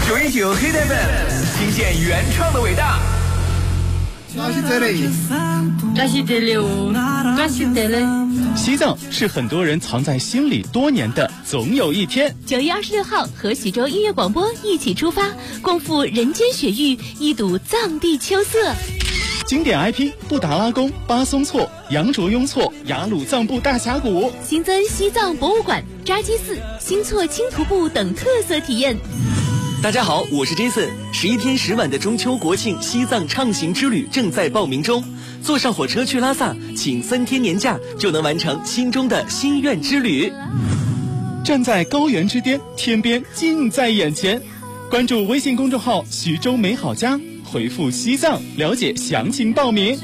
919黑带粉，听见原创的伟大。 西藏是很多人藏在心里多年的总有一天。 9月26号和徐州音乐广播一起出发，共赴人间雪域，一睹藏地秋色。 经典 IP 布达拉宫、巴松措、羊卓雍措、雅鲁藏布大峡谷， 新增西藏博物馆、扎基寺、新措轻徒步等特色体验。 大家好，我是 Jason。11天10晚的中秋国庆西藏畅行之旅正在报名中，坐上火车去拉萨，请3天年假就能完成心中的心愿之旅。 站在高原之巅，天边近在眼前。关注微信公众号徐州美好家，回复西藏了解详情报名。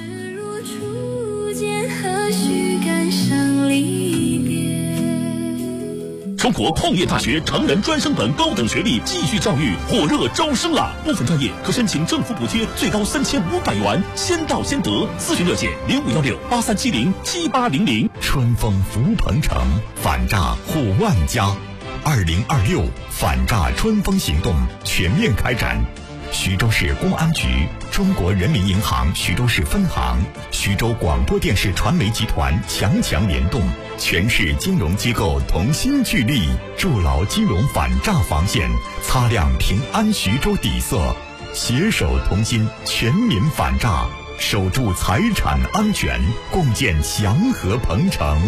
中国矿业大学成人专升本高等学历继续教育火热招生了，部分专业可申请政府补贴，最高3500元，先到先得。咨询热线051683707800。 春风福鹏城，反诈护万家。2026反诈春风行动全面开展。徐州市公安局、中国人民银行徐州市分行、徐州广播电视传媒集团强联动，全市金融机构同心聚力，筑牢金融反诈防线，擦亮平安徐州底色，携手同心，全民反诈，守住财产安全，共建祥和鹏城。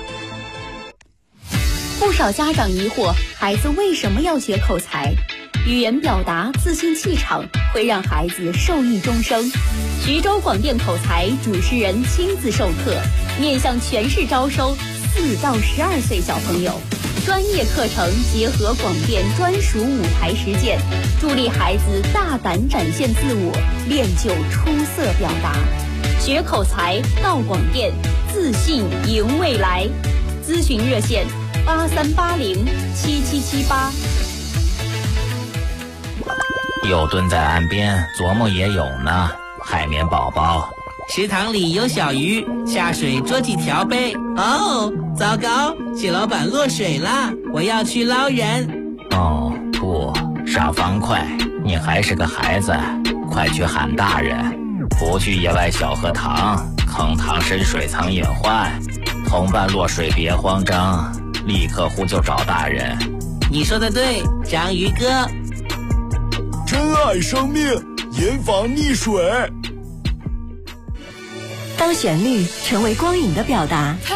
不少家长疑惑，孩子为什么要学口才？语言表达、自信气场会让孩子受益终生。徐州广电口才主持人亲自授课，面向全市招收4到12岁小朋友。专业课程结合广电专属舞台实践，助力孩子大胆展现自我，练就出色表达。学口才到广电，自信赢未来。咨询热线83807778。 又蹲在岸边琢磨也有呢，海绵宝宝。 食堂里有小鱼，下水捉几条呗。哦，糟糕，蟹老板落水了，我要去捞人。 哦不，傻方块，你还是个孩子，快去喊大人。不去野外小荷塘，坑塘深水藏隐患。同伴落水别慌张，立刻呼救找大人。 你说的对，章鱼哥。 珍爱生命，严防溺水。 当旋律成为光影的表达，